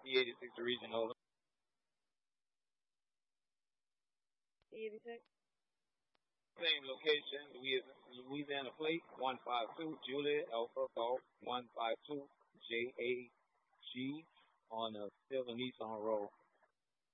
E86 Regional. E86. Same location, Louisiana plate, 152, Juliet Alpha Golf, 152, JAG on a Silver Nissan Road.